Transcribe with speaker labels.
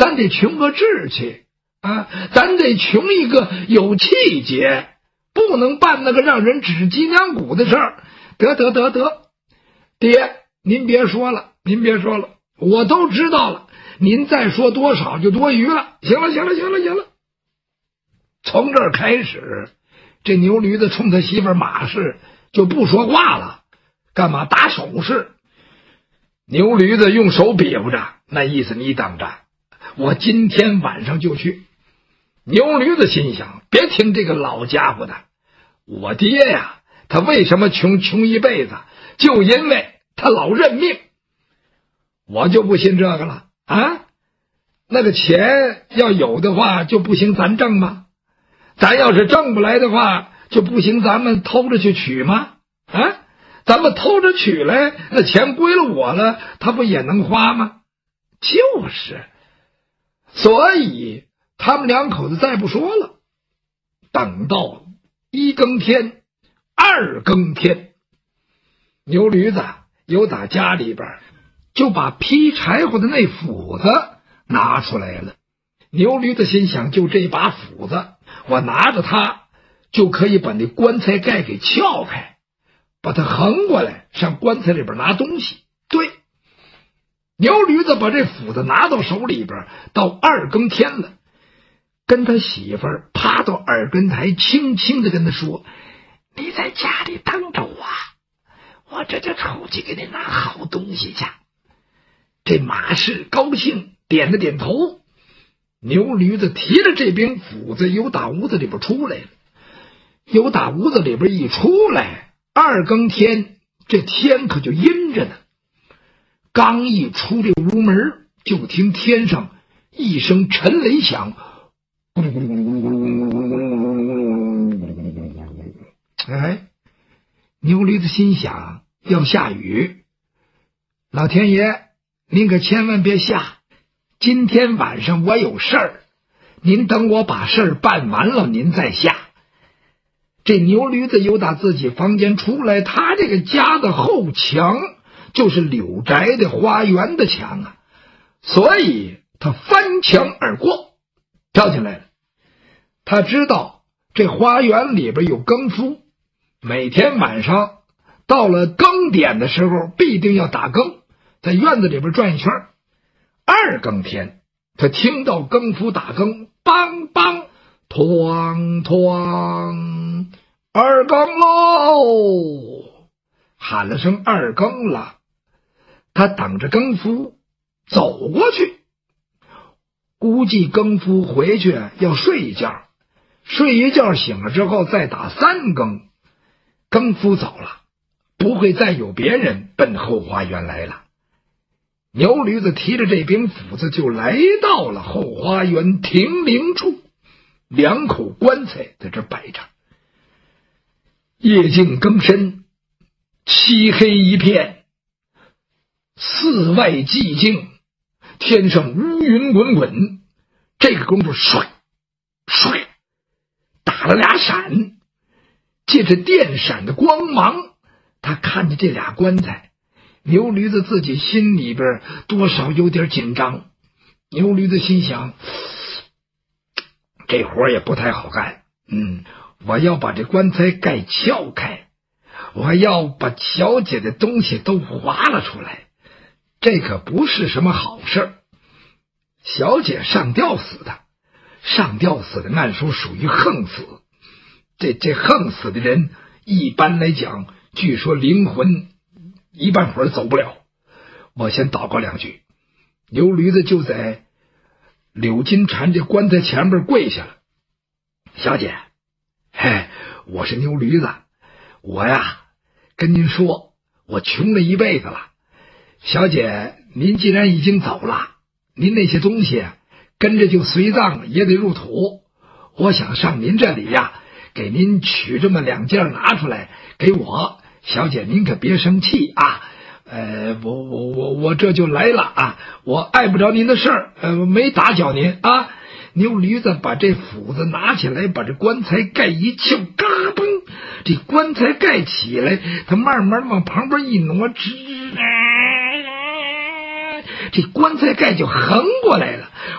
Speaker 1: 咱得穷个志气啊，咱得穷一个有气节，不能办那个让人指脊梁骨的事儿。得，爹，您别说了，我都知道了，您再说多少就多余了。行了。从这儿开始，这牛驴子冲他媳妇马氏就不说话了，干嘛打手势？牛驴子用手比划着，那意思你等着，我今天晚上就去。牛驴子心想，别听这个老家伙的，我爹呀，他为什么穷一辈子，就因为他老认命。我就不信这个了啊！那个钱要有的话，就不行咱挣吗？咱要是挣不来的话，就不行咱们偷着去取吗？啊，咱们偷着取来，那钱归了我了，他不也能花吗？就是，所以他们两口子再不说了。等到1更天、2更天，牛驴子由打家里边就把劈柴火的那斧子拿出来了。牛驴子心想，就这把斧子，我拿着它就可以把那棺材盖给撬开，把它横过来上棺材里边拿东西。对，牛驴子把这斧子拿到手里边，到2更天了，跟他媳妇儿趴到耳根台，轻轻的跟他说：“你在家里等着我这就出去给你拿好东西去。”这马氏高兴，点了点头。牛驴子提着这柄斧子由打屋子里边出来了。由打屋子里边一出来，2更天，这天可就阴着呢。刚一出这屋门，就听天上一声沉雷响，哎，牛驴子心想要下雨，老天爷您可千万别下，今天晚上我有事儿，您等我把事儿办完了您再下。这牛驴子由打自己房间出来，他这个家的后墙就是柳宅的花园的墙啊，所以他翻墙而过，跳进来了。他知道这花园里边有更夫，每天晚上到了更点的时候必定要打更，在院子里边转一圈。2更天，他听到更夫打更，梆梆哐哐，2更喽，喊了声2更了。他等着更夫走过去，估计更夫回去要睡一觉，睡一觉醒了之后再打3更。更夫走了，不会再有别人奔后花园来了。牛驴子提着这柄斧子就来到了后花园停灵处，2口棺材在这摆着。夜静更深，漆黑一片，寺外寂静，天上乌云滚滚。这个功夫唰打了俩闪，借着电闪的光芒，他看见这俩棺材。牛驴子自己心里边多少有点紧张。牛驴子心想，这活也不太好干，我要把这棺材盖撬开，我要把小姐的东西都划了出来，这可不是什么好事。小姐上吊死的，按说属于横死。这横死的人一般来讲，据说灵魂一半会儿走不了。我先祷告2句。牛驴子就在柳金蝉这棺材前面跪下了。小姐，我是牛驴子，我呀跟您说，我穷了一辈子了。小姐，您既然已经走了，您那些东西跟着就随葬也得入土。我想上您这里呀，给您取这么2件拿出来给我。小姐您可别生气啊，我这就来了啊，我碍不着您的事儿，没打搅您啊。牛驴子把这斧子拿起来，把这棺材盖一撬，嘎嘣，这棺材盖起来，他慢慢往旁边一挪，这棺材盖就横过来了。